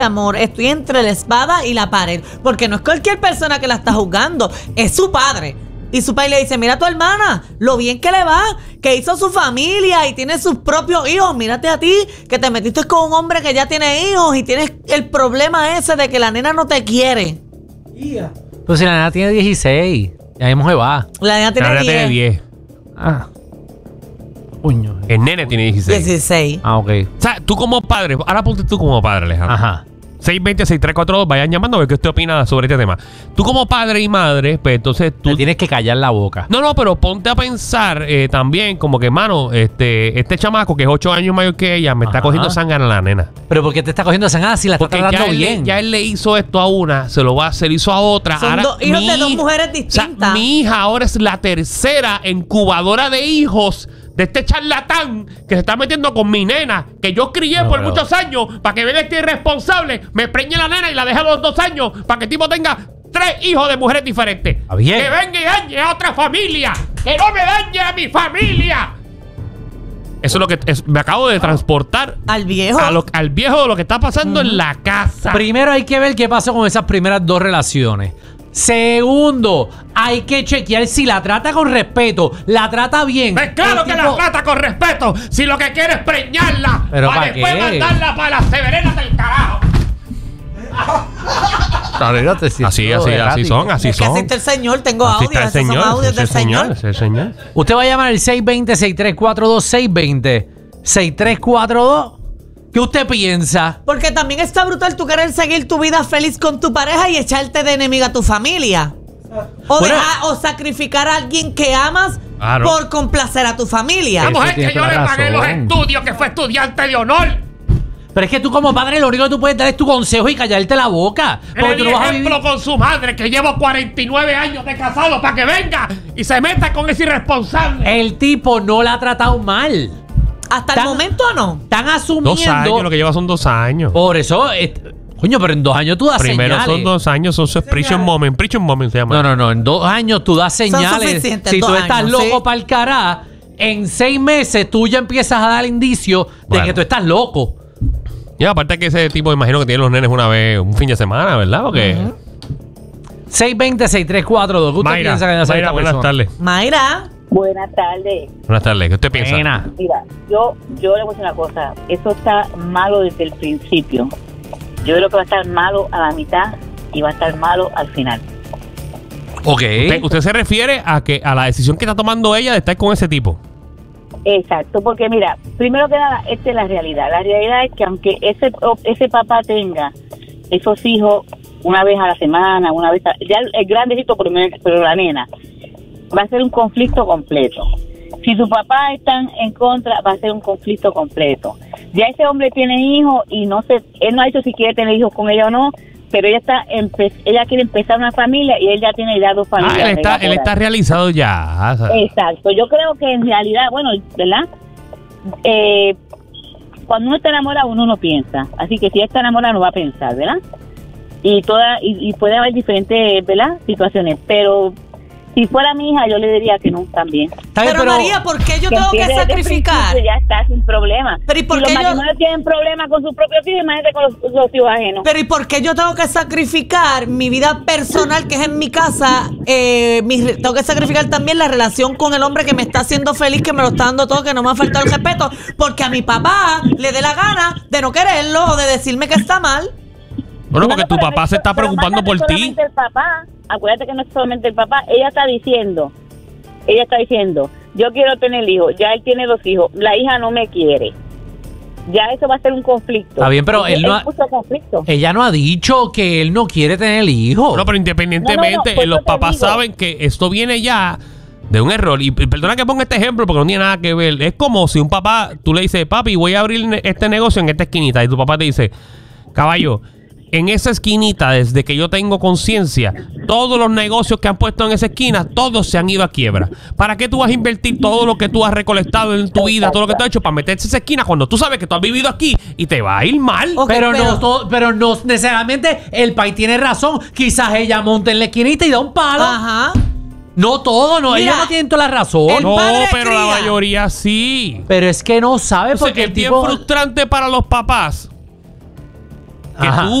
amor, estoy entre la espada y la pared, porque no es cualquier persona que la está juzgando, es su padre. Y su padre le dice, mira a tu hermana, lo bien que le va, que hizo su familia y tiene sus propios hijos. Mírate a ti, que te metiste con un hombre que ya tiene hijos y tienes el problema ese de que la nena no te quiere. Pues si la nena tiene 16, ya mismo se va. La nena tiene 10. Ah. Puño. El nene tiene 16. 16. Ah, ok. O sea, tú como padre, ahora ponte tú como padre, Alejandro. Ajá. 620-6342, vayan llamando a ver qué usted opina sobre este tema. Tú como padre y madre, pues entonces tú... Te tienes que callar la boca. No, pero ponte a pensar también como que, mano, este chamaco que es 8 años mayor que ella me está Ajá. cogiendo sangre a la nena. Pero ¿por qué te está cogiendo sangre si la está Porque tratando ya bien? ya él le hizo esto a una, se lo va a hacer, hizo a otra. Son Ahora, dos hijos de dos mi- mujeres o sea, distintas. mi hija ahora es la tercera incubadora de hijos de este charlatán que se está metiendo con mi nena, que yo crié por muchos años para que venga este irresponsable, me preñe la nena y la deje a los 2 años para que el tipo tenga 3 hijos de mujeres diferentes. Está bien. Que venga y dañe a otra familia, que no me dañe a mi familia. Eso es lo que me acabo de transportar Al viejo. al viejo de lo que está pasando en la casa. Primero hay que ver qué pasó con esas primeras 2 relaciones. Segundo, hay que chequear si la trata con respeto, la trata bien. Pues claro El que tipo- la trata con respeto. Si lo que quiere es preñarla, ¿Pero para para después qué? mandarla para las severenas del carajo. Así son, así Es que son. así está el señor, tengo Así audios, está el esos son señor, audios ese del señor. ese señor. Usted va a llamar al 620-6342, 620-6342. ¿Qué usted piensa? Porque también está brutal tú querer seguir tu vida feliz con tu pareja y echarte de enemiga a tu familia. O, Bueno. o sacrificar a alguien que amas Claro. por complacer a tu familia. La Eso mujer tiene que yo toda le la pagué los razón. estudios, que fue estudiante de honor. Pero es que tú como padre lo único que tú puedes dar es tu consejo y callarte la boca. Le Porque di tú no vas a vivir... ejemplo con su madre, que llevo 49 años de casado, para que venga y se meta con ese irresponsable. El tipo no la ha tratado mal. Hasta el Tan- momento no. Están asumiendo... 2 años, lo que lleva son 2 años. Por eso... coño, pero en 2 años tú das Primero señales. son 2 años, son sus Prison Moment se llama. No. En 2 años tú das señales. suficientes, Si tú 2 estás años, loco ¿sí? para el cará, en 6 meses tú ya empiezas a dar indicios de Bueno. que tú estás loco. Y aparte que ese tipo, imagino que tiene los nenes una vez, un fin de semana, ¿verdad? Porque 620-6342. ¿Qué usted Mayra, piensa que debe hacer esta buenas persona? tardes. Mayra. Buenas tardes. Buenas tardes. ¿Qué usted piensa? Nena. Mira, yo le voy a decir una cosa. Eso está malo desde el principio. Yo creo que va a estar malo a la mitad y va a estar malo al final. Ok. ¿Usted se refiere a la decisión que está tomando ella de estar con ese tipo? Exacto, porque mira, primero que nada, esta es la realidad. La realidad es que aunque ese papá tenga esos hijos una vez a la semana, una vez ya el grandecito, pero la nena, va a ser un conflicto completo. Si su papá está en contra, va a ser un conflicto completo. Ya ese hombre tiene hijos y no sé, él no ha dicho si quiere tener hijos con ella o no, pero ella quiere empezar una familia y él ya tiene ya 2 familias. Él está realizado ya. Exacto, yo creo que en realidad, bueno, ¿verdad? Cuando uno está enamorado, uno no piensa. Así que si está enamorado, no va a pensar, ¿verdad? Y puede haber diferentes, ¿verdad?, situaciones. Pero si fuera mi hija, yo le diría que no también. Está bien, Pero María, ¿por qué yo Que tengo que empiece desde el sacrificar? principio, ya está sin problema. Pero ¿y por si qué los matrimonios tienen problemas con sus propios hijos, imagínate con los hijos ajenos. Pero ¿y por qué yo tengo que sacrificar mi vida personal, que es en mi casa? Tengo que sacrificar también la relación con el hombre que me está haciendo feliz, que me lo está dando todo, que no me ha faltado el respeto, porque a mi papá le dé la gana de no quererlo o de decirme que está mal. Bueno, porque tu pero papá se está pero preocupando más por no es ti. solamente el papá, acuérdate que no es solamente el papá, ella está diciendo, yo quiero tener hijos, ya él tiene 2 hijos, la hija no me quiere. Ya eso va a ser un conflicto. Está bien, pero él no ha- mucho conflicto. ella no ha dicho que él no quiere tener hijos. No, pero independientemente, pues los yo te papás digo. saben que esto viene ya de un error. Y perdona que ponga este ejemplo porque no tiene nada que ver. Es como si un papá, tú le dices, papi, voy a abrir este negocio en esta esquinita. Y tu papá te dice, caballo, en esa esquinita, desde que yo tengo conciencia, todos los negocios que han puesto en esa esquina, todos se han ido a quiebra. ¿Para qué tú vas a invertir todo lo que tú has recolectado en tu vida, todo lo que tú has hecho para meterse en esa esquina cuando tú sabes que tú has vivido aquí y te va a ir mal? Ok, pero no necesariamente el país tiene razón. Quizás ella monta en la esquinita y da un palo. Ajá. No todo, no. Mira, Ella no tiene toda la razón. el No, padre pero la cría. mayoría sí. Pero es que no sabe Entonces, porque es el bien tipo... frustrante para los papás que Ajá. tú